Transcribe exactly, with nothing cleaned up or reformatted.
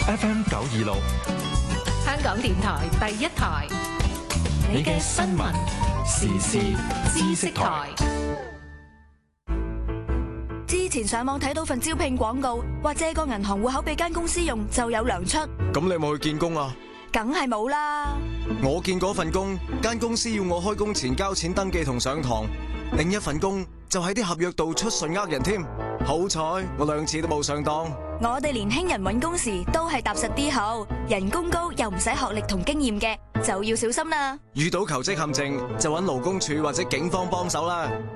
F M 九二六， 香港電台第一台，你嘅新聞時事知識台。 之前上網睇到份招聘廣告，話借個銀行戶口俾間公司用就有糧出。 咁你有冇去見工啊？ 梗係冇啦。 我見嗰份工，間公司要我開工前交錢登記同上堂，另一份工就喺啲合約度出信呃人添。好彩我兩次都冇上當。 我哋年輕人揾工時都係踏實啲好，人工高又唔使學歷同經驗嘅，就要小心啦。 遇到求職陷阱就揾勞工處或者警方幫手啦。